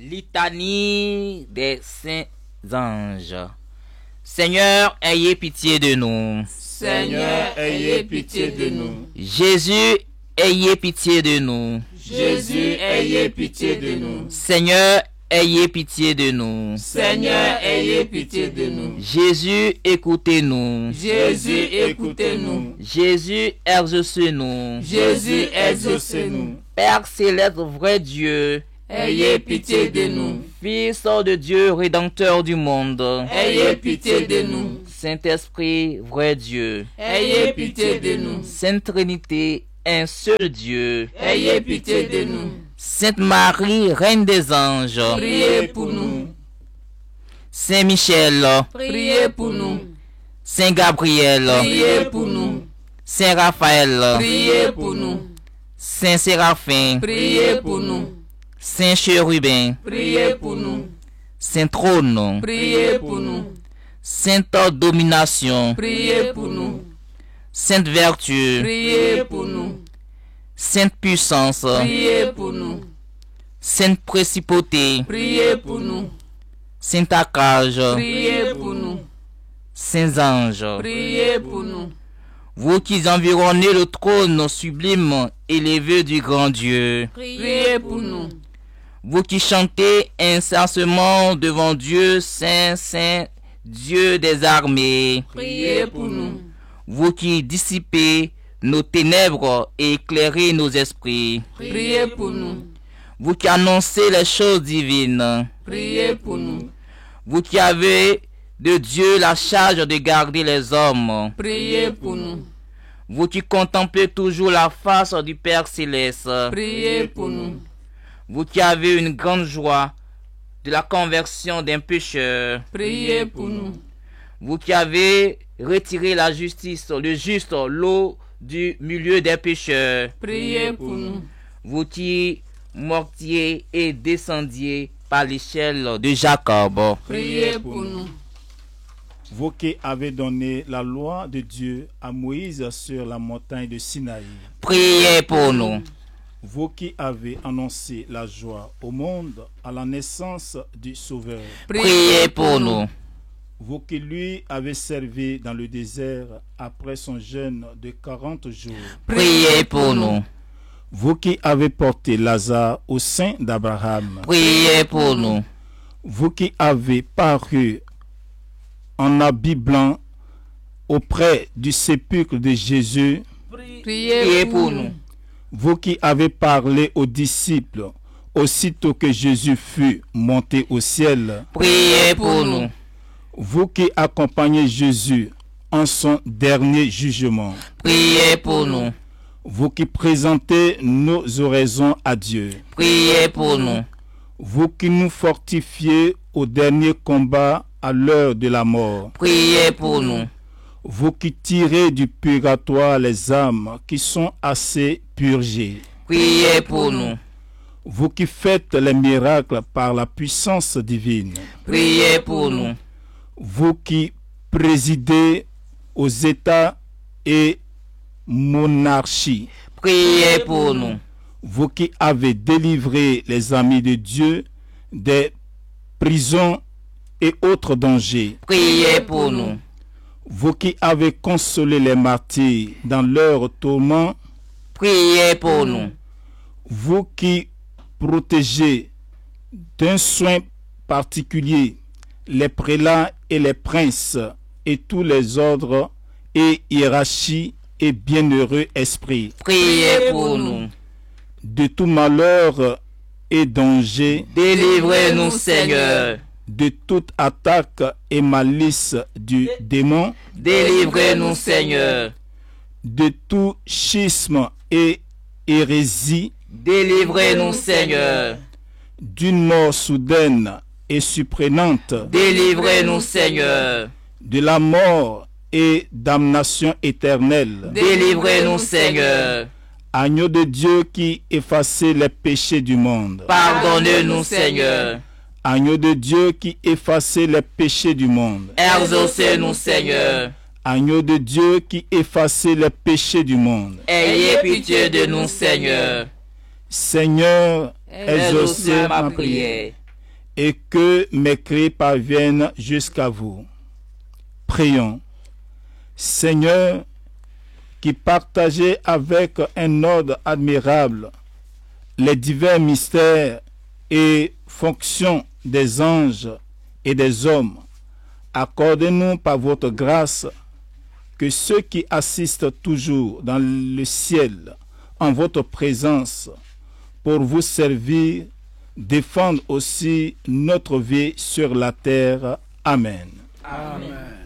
Litanie des saints anges. Seigneur, ayez pitié de nous. Seigneur, ayez pitié de nous. Jésus, ayez pitié de nous. Jésus, ayez pitié de nous. Seigneur, ayez pitié de nous. Seigneur, ayez pitié de nous. Jésus, écoutez-nous. Jésus, écoutez-nous. Jésus, exaucez-nous. Jésus, exaucez-nous. Père céleste, vrai Dieu, ayez pitié de nous. Fils de Dieu, Rédempteur du monde, ayez pitié de nous. Saint-Esprit, vrai Dieu, ayez pitié de nous. Sainte Trinité, un seul Dieu, ayez pitié de nous. Sainte Marie, Reine des anges, priez pour nous. Saint Michel, priez pour nous. Saint Gabriel, priez pour nous. Saint Raphaël, priez pour nous. Saint Séraphin, priez pour nous. Saint Chérubin, priez pour nous. Saint Trône, priez pour nous. Sainte Domination, priez pour nous. Sainte Vertu, priez pour nous. Sainte Puissance, priez pour nous. Sainte Principauté, priez pour nous. Saint Archange, priez pour nous. Saints anges, priez pour nous. vous qui environnez le trône sublime élevé du grand Dieu, priez pour nous. vous qui chantez incessamment devant Dieu, Saint, Saint, Dieu des armées, priez pour nous. vous qui dissipez nos ténèbres et éclairez nos esprits, priez pour nous. vous qui annoncez les choses divines, priez pour nous. vous qui avez de Dieu la charge de garder les hommes, priez pour nous. vous qui contemplez toujours la face du Père céleste, priez pour nous. vous qui avez une grande joie de la conversion d'un pécheur, priez pour nous. vous qui avez retiré la justice, le juste, l'eau du milieu des pécheurs, priez pour nous. vous qui mortiez et descendiez par l'échelle de Jacob, priez pour nous. Vous qui avez donné la loi de Dieu à Moïse sur la montagne de Sinaï, priez pour nous. Vous qui avez annoncé la joie au monde à la naissance du Sauveur, Priez pour nous. Vous qui lui avez servi dans le désert après son jeûne de 40 jours, Priez pour nous. Vous qui avez porté Lazare au sein d'Abraham, Priez pour nous. Vous qui avez paru en habit blanc auprès du sépulcre de Jésus, priez pour nous. Vous qui avez parlé aux disciples aussitôt que Jésus fut monté au ciel, Priez pour nous. Vous qui accompagnez Jésus en son dernier jugement, Priez pour nous. Vous qui présentez nos oraisons à Dieu, Priez pour nous. Vous qui nous fortifiez au dernier combat à l'heure de la mort, Priez pour nous. Vous qui tirez du purgatoire les âmes qui sont assez purgées, Priez pour nous. Vous qui faites les miracles par la puissance divine, Priez pour nous. Vous qui présidez aux États et monarchies, Priez pour nous. Vous qui avez délivré les amis de Dieu des prisons et autres dangers, Priez pour nous. Vous qui avez consolé les martyrs dans leur tourment, Priez pour nous. Vous qui protégez d'un soin particulier les prélats et les princes et tous les ordres et hiérarchies et bienheureux esprits, Priez pour nous. de tout malheur et danger, Délivrez-nous, Seigneur. de toute attaque et malice du démon, Délivrez-nous, Seigneur. de tout schisme et hérésie, Délivrez-nous, Seigneur. d'une mort soudaine et surprenante, Délivrez-nous, Seigneur. de la mort et damnation éternelle. Délivrez-nous, Seigneur. Agneau de Dieu qui effacez les péchés du monde. Pardonnez-nous, Seigneur. Agneau de Dieu qui effacez les péchés du monde. Exaucez-nous, Seigneur. Agneau de Dieu qui effacez les péchés du monde. Ayez pitié de nous, Seigneur. Seigneur, Exaucez exaucez ma prière. et que mes cris parviennent jusqu'à vous. Prions. Seigneur, qui partagez avec un ordre admirable les divers mystères et fonctions des anges et des hommes, accordez-nous par votre grâce que ceux qui assistent toujours dans le ciel en votre présence pour vous servir défendent aussi notre vie sur la terre. Amen. Amen.